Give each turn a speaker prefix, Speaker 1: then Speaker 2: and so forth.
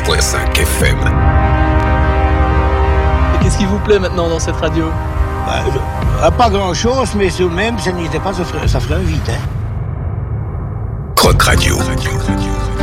Speaker 1: 101.5 FM.
Speaker 2: Et qu'est-ce qui vous plaît maintenant dans cette radio?
Speaker 3: Pas grand-chose, mais tout de même, ça n'y était pas, ça ferait un vide.
Speaker 1: Croc Radio.